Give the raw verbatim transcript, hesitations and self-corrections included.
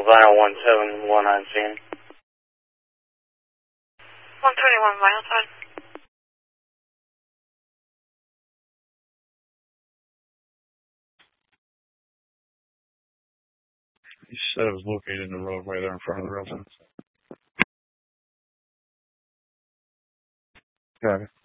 Vinyl one seven one nine scene. one twenty-one Vinyl side. He said it was located in the roadway there in front of the residence. Got it.